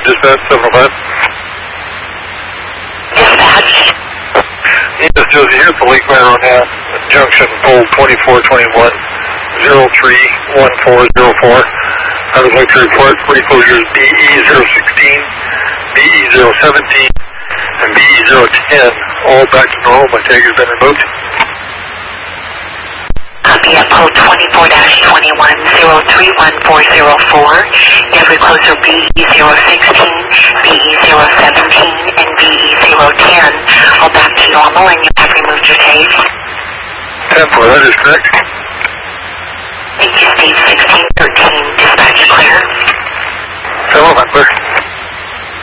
Dispatch 705. Dispatch. Yes, Josie here for Lake Ronan Junction, pole 2421, 031404. I would like to report reclosures BE016, BE017, and BE010, all back to normal. My tag has been removed. Copy at pole 24-21, 031404. You have recloser BE016, BE017, and BE010, all back to normal, and you have removed your tags. 10-4, that is correct. Thank you, Steve. 16